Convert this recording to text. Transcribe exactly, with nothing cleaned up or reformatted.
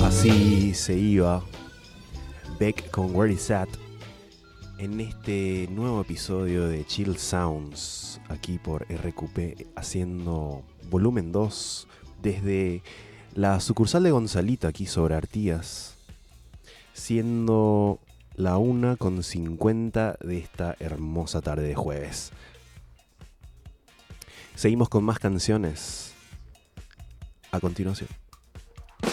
Así se iba Beck con Where Is At en este nuevo episodio de Chill Sounds, aquí por R Q P, haciendo volumen dos desde la sucursal de Gonzalito, aquí sobre Artigas, siendo la una con cincuenta de esta hermosa tarde de jueves. Seguimos con más canciones a continuación.